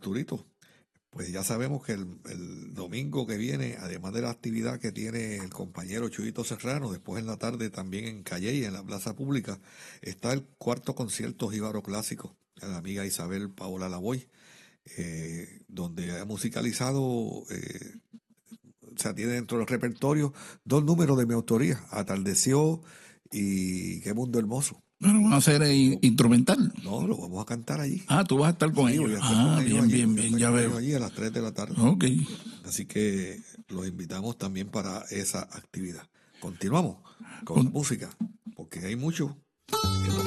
Arturito, pues ya sabemos que el domingo que viene, además de la actividad que tiene el compañero Chuyito Serrano, después en la tarde también en Calley, en la plaza pública, está el cuarto concierto jíbaro clásico de la amiga Isabel Paola Lavoy, donde ha musicalizado, o sea, tiene dentro del repertorio dos números de mi autoría, Atardeció y Qué Mundo Hermoso. Bueno, van a ser instrumental. No, lo vamos a cantar allí. Ah, tú vas a estar con Sí, ellos. voy a estar con ellos Bien, allí. bien, Voy a bien, estar ya con veo. ellos allí a las 3 de la tarde. Ok. Así que los invitamos también para esa actividad. Continuamos con la música, porque hay mucho que